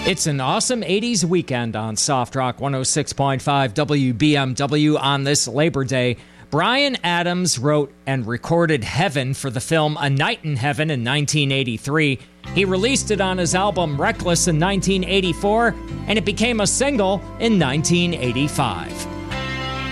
It's an awesome 80s weekend on Soft Rock 106.5 WBMW on this Labor Day. Bryan Adams wrote and recorded Heaven for the film A Night in Heaven in 1983. He released it on his album Reckless in 1984, and it became a single in 1985.